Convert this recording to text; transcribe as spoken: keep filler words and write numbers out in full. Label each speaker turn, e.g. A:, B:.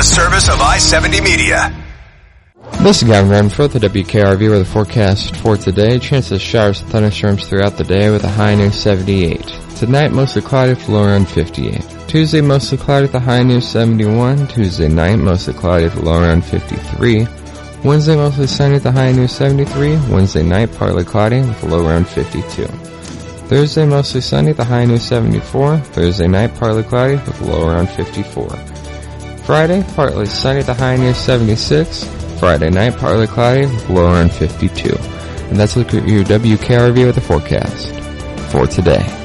A: A service of I seventy Media.
B: This is Gavin Renfro, the W K R V with a forecast for today. Chances of showers and thunderstorms throughout the day with a high near seventy-eight. Tonight, mostly cloudy with a low around fifty-eight. Tuesday, mostly cloudy with a high near seventy-one. Tuesday night, mostly cloudy with a low around fifty-three. Wednesday, mostly sunny with a high near seventy-three. Wednesday night, partly cloudy with a low around fifty-two. Thursday, mostly sunny with a high near seventy-four. Thursday night, partly cloudy with a low around fifty-four. Friday, partly sunny with a high near seventy-six. Friday night, partly cloudy with a low around fifty-two. And that's a look at your W K R V with the forecast for today.